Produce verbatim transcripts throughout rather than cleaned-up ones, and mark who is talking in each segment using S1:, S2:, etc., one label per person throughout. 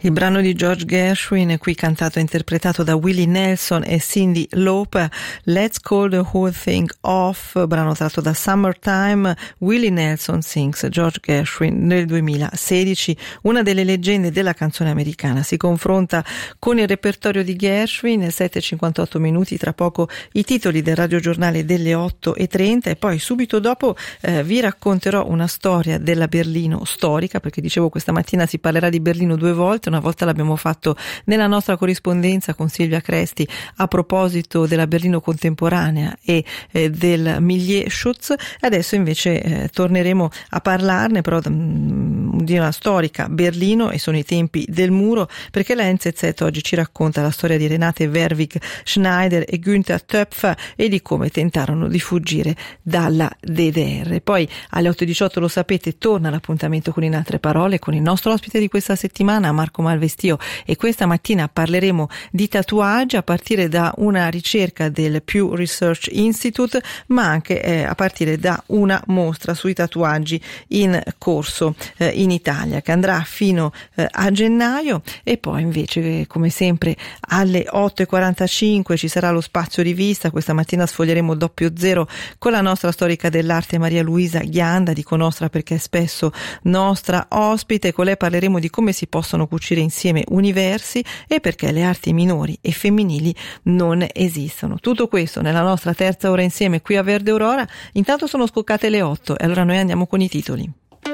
S1: Il brano di George Gershwin, qui cantato e interpretato da Willie Nelson e Cyndi Lauper, Let's Call the Whole Thing Off, brano tratto da Summertime. Willie Nelson sings, George Gershwin nel duemilasedici, una delle leggende della canzone americana. Si confronta con il repertorio di Gershwin, sette e cinquantotto minuti, tra poco i titoli del radiogiornale delle otto e trenta e poi subito dopo eh, vi racconterò una storia della Berlino storica, perché dicevo questa mattina si parlerà di Berlino due volte. Una volta l'abbiamo fatto nella nostra corrispondenza con Silvia Cresti a proposito della Berlino contemporanea e eh, del Milieu Schutz. Adesso invece eh, torneremo a parlarne però mh, di una storica Berlino, e sono i tempi del muro, perché la N Z Z oggi ci racconta la storia di Renate Werwig Schneider e Günther Töpfer e di come tentarono di fuggire dalla D D R. Poi alle otto e diciotto, lo sapete, torna l'appuntamento con In Altre Parole con il nostro ospite di questa settimana, Marco Malvestio, e questa mattina parleremo di tatuaggi a partire da una ricerca del Pew Research Institute, ma anche eh, a partire da una mostra sui tatuaggi in corso eh, in Italia, che andrà fino eh, a gennaio. E poi invece, come sempre, alle otto e quarantacinque ci sarà lo spazio rivista. Questa mattina sfoglieremo Doppio Zero con la nostra storica dell'arte Maria Luisa Ghianda, dico nostra perché è spesso nostra ospite. Con lei parleremo di come si possono cucire insieme universi e perché le arti minori e femminili non esistono. Tutto questo nella nostra terza ora insieme qui a Verde Aurora. Intanto sono scoccate le otto e allora noi andiamo con i titoli.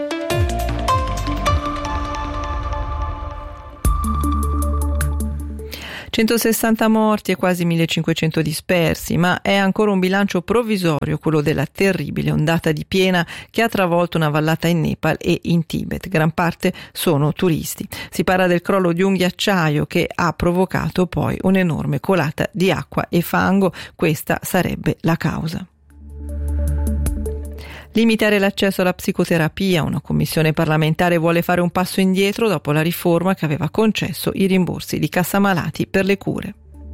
S1: centosessanta morti e quasi millecinquecento dispersi, ma è ancora un bilancio provvisorio quello della terribile ondata di piena che ha travolto una vallata in Nepal e in Tibet. Gran parte sono turisti. Si parla del crollo di un ghiacciaio che ha provocato poi un'enorme colata di acqua e fango. Questa sarebbe la causa. Limitare l'accesso alla psicoterapia. Una commissione parlamentare vuole fare un passo indietro dopo la riforma che aveva concesso i rimborsi di cassamalati per le cure.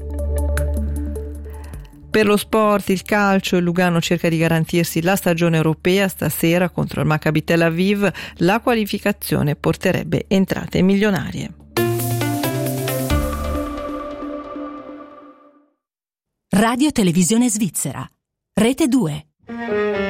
S1: Per lo sport, il calcio, il Lugano cerca di garantirsi la stagione europea. Stasera contro il Maccabi Tel Aviv la qualificazione porterebbe entrate milionarie.
S2: Radio Televisione Svizzera, Rete due.